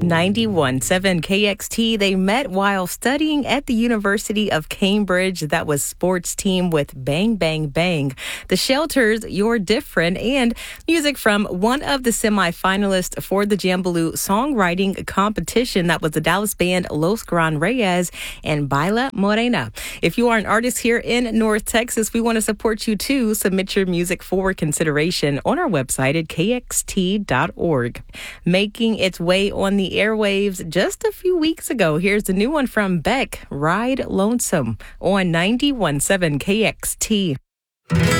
91.7 KXT. They met while studying at the University of Cambridge. That was sports team with Bang Bang Bang. The Shelters, You're Different, and music from one of the semifinalists for the Jambaloo songwriting competition. That was the Dallas band Los Gran Reyes and Baila Morena. If you are an artist here in North Texas, we want to support you too. Submit your music for consideration on our website at kxt.org. Making its way on the airwaves just a few weeks ago. Here's the new one from Beck, Ride Lonesome on 91.7 KXT.